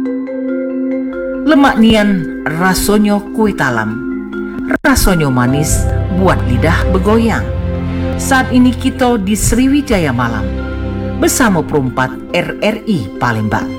Lemak nian rasonyo kue talam, rasonyo manis buat lidah bergoyang. Saat ini kita di Sriwijaya Malam bersama perempat RRI Palembang.